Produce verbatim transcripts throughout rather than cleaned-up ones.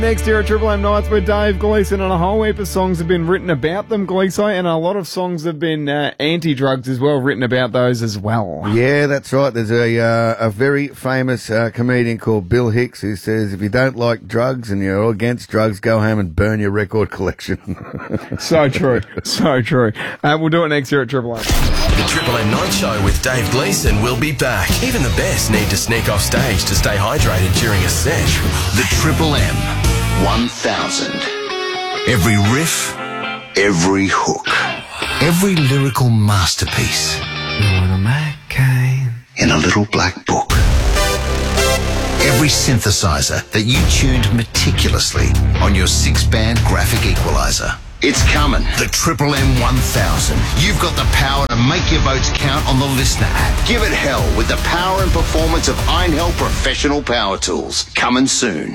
Next year at Triple M Nights with Dave Gleeson, and a whole heap of songs have been written about them, Gleeson, and a lot of songs have been uh, anti-drugs as well, written about those as well. Yeah, that's right. There's a uh, a very famous uh, comedian called Bill Hicks who says, if you don't like drugs and you're against drugs, go home and burn your record collection. So true. So true. Uh, we'll do it next year at Triple M. The Triple M Night Show with Dave Gleeson will be back. Even the best need to sneak off stage to stay hydrated during a set. The Triple M one thousand. Every riff, every hook, every lyrical masterpiece in a little black book. Every synthesizer that you tuned meticulously on your six-band graphic equalizer. It's coming. The Triple M one thousand. You've got the power to make your votes count on the Listener app. Give it hell with the power and performance of Einhell Professional Power Tools. Coming soon.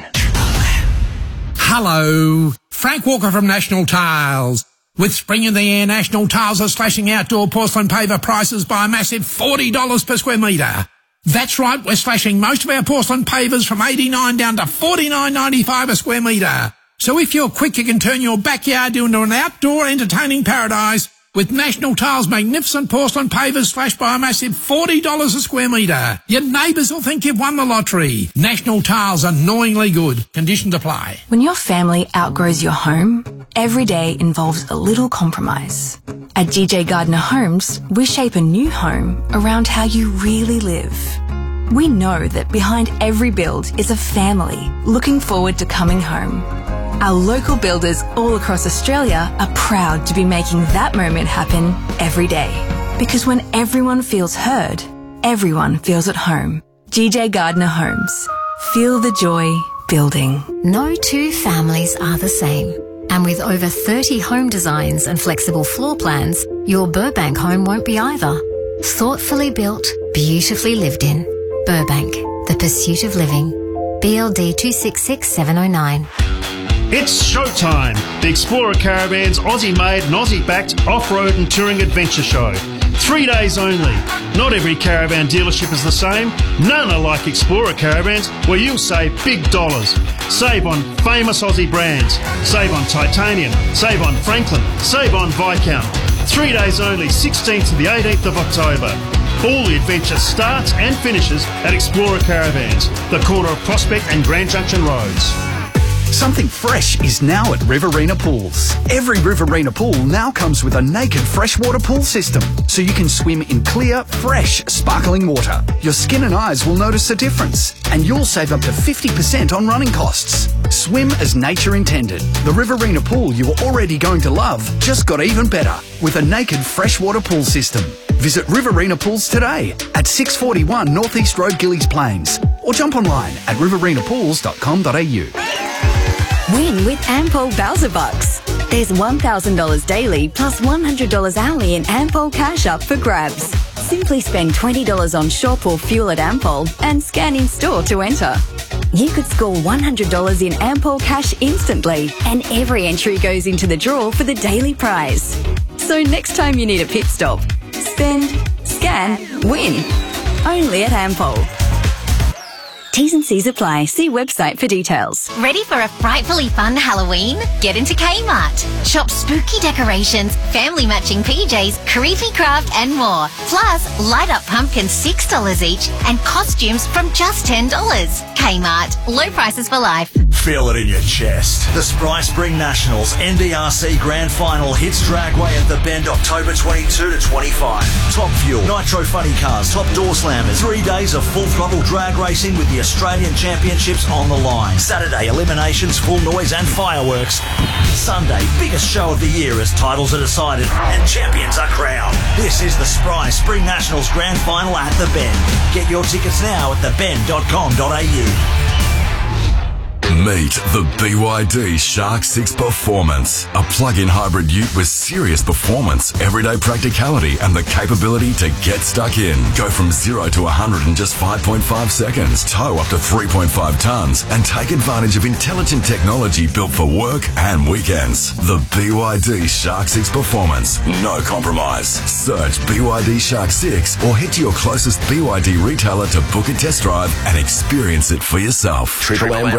Hello, Frank Walker from National Tiles. With spring in the air, National Tiles are slashing outdoor porcelain paver prices by a massive forty dollars per square metre. That's right, we're slashing most of our porcelain pavers from eighty-nine dollars down to forty-nine ninety-five a square metre. So if you're quick, you can turn your backyard into an outdoor entertaining paradise with National Tiles' magnificent porcelain pavers slashed by a massive forty dollars a square metre. Your neighbours will think you've won the lottery. National Tiles, annoyingly good. Conditions apply. When your family outgrows your home, every day involves a little compromise. At G J Gardner Homes, we shape a new home around how you really live. We know that behind every build is a family looking forward to coming home. Our local builders all across Australia are proud to be making that moment happen every day. Because when everyone feels heard, everyone feels at home. G J Gardner Homes. Feel the joy building. No two families are the same. And with over thirty home designs and flexible floor plans, your Burbank home won't be either. Thoughtfully built, beautifully lived in. Burbank, the pursuit of living. B L D two six six seven oh nine. It's showtime! The Explorer Caravan's Aussie-made and Aussie-backed off-road and touring adventure show. Three days only. Not every caravan dealership is the same. None are like Explorer Caravans, where you'll save big dollars. Save on famous Aussie brands. Save on Titanium. Save on Franklin. Save on Viscount. Three days only, sixteenth to the eighteenth of October. All the adventure starts and finishes at Explorer Caravans, the corner of Prospect and Grand Junction Roads. Something fresh is now at Riverina Pools. Every Riverina pool now comes with a naked freshwater pool system, so you can swim in clear, fresh, sparkling water. Your skin and eyes will notice a difference, and you'll save up to fifty percent on running costs. Swim as nature intended. The Riverina pool you were already going to love just got even better with a naked freshwater pool system. Visit Riverina Pools today at six forty-one North East Road, Gillies Plains, or jump online at riverina pools dot com dot a u. Win with Ampol Bowser Bucks. There's one thousand dollars daily plus one hundred dollars hourly in Ampol cash up for grabs. Simply spend twenty dollars on shop or fuel at Ampol and scan in store to enter. You could score one hundred dollars in Ampol cash instantly, and every entry goes into the draw for the daily prize. So next time you need a pit stop, spend, scan, win. Only at Ampol. T's and C's apply. See website for details. Ready for a frightfully fun Halloween? Get into Kmart. Shop spooky decorations, family matching P Js, creepy craft and more. Plus, light up pumpkins six dollars each and costumes from just ten dollars. Kmart. Low prices for life. Feel it in your chest. The Spry Spring Nationals N D R C Grand Final hits Dragway at the Bend October twenty-second to twenty-fifth. Top Fuel, Nitro Funny Cars, Top Door Slammers. Three days of full throttle drag racing with the Australian Championships on the line. Saturday, eliminations, full noise and fireworks. Sunday, biggest show of the year as titles are decided and champions are crowned. This is the Spry Spring Nationals Grand Final at the Bend. Get your tickets now at the bend dot com dot a u. Meet the B Y D Shark six Performance, a plug-in hybrid ute with serious performance, everyday practicality and the capability to get stuck in. Go from zero to one hundred in just five point five seconds, tow up to three point five tonnes and take advantage of intelligent technology built for work and weekends. The B Y D Shark six Performance, no compromise. Search B Y D Shark six or head to your closest B Y D retailer to book a test drive and experience it for yourself. Triple M Breakfast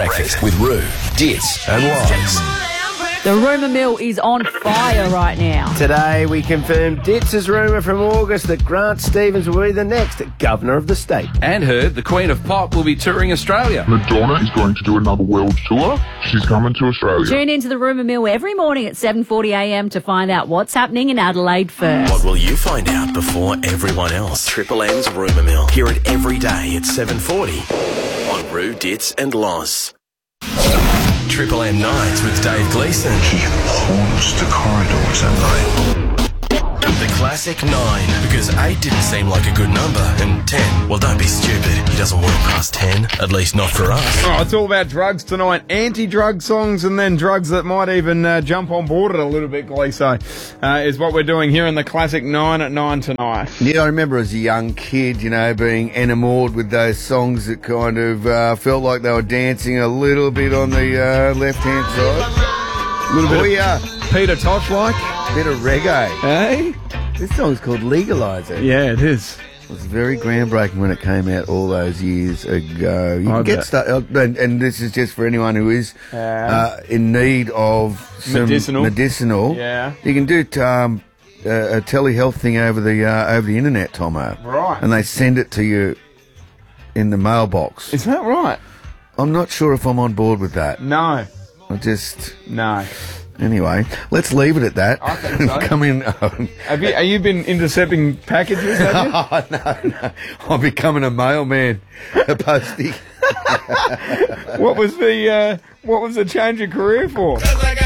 with Roo, Dits and Loz. The rumour mill is on fire right now. Today we confirmed Dits' rumour from August that Grant Stevens will be the next Governor of the state. And heard the Queen of Pop will be touring Australia. Madonna is going to do another world tour. She's coming to Australia. Tune into the rumour mill every morning at seven forty a m to find out what's happening in Adelaide first. What will you find out before everyone else? Triple M's Rumour Mill. Hear it every day at seven forty on Roo, Dits and Loz. Triple M Nights with Dave Gleeson. He haunts the corridors at night. The classic nine, because eight didn't seem like a good number, and ten, well, don't be stupid. He doesn't work past ten, at least not for us. Oh, it's all about drugs tonight. Anti-drug songs and then drugs that might even uh, jump on board it a little bit, Gleeso, uh, is what we're doing here in the classic nine at nine tonight. Yeah, I remember as a young kid, you know, being enamoured with those songs that kind of uh, felt like they were dancing a little bit on the uh, left-hand side. A little bit oh, of yeah. Peter Tosh-like. Bit of reggae. Hey? This song's called Legalizer. Yeah, it is. It was very groundbreaking when it came out all those years ago. You I can get bet. stuff, and, and this is just for anyone who is Um, uh, in need of some Medicinal. medicinal. Yeah. You can do t- um, uh, a telehealth thing over the uh, over the internet, Tomo. Right. And they send it to you in the mailbox. Is that right? I'm not sure if I'm on board with that. No. I just No. anyway. Let's leave it at that. I think so. Come in. Um, Have you, have you been intercepting packages, have you? oh, no, no. I'm becoming a mailman, a postie. What was the uh, what was the change of career for?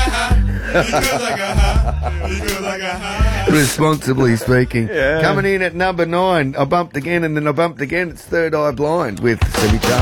Responsibly speaking. Yeah. Coming in at number nine. I bumped again and then I bumped again. It's Third Eye Blind with Semi